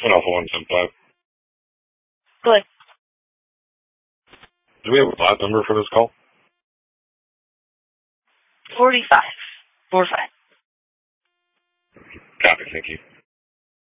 Alpha 175. Good. Do we have a bot number for this call? 45. 45. Copy, thank you.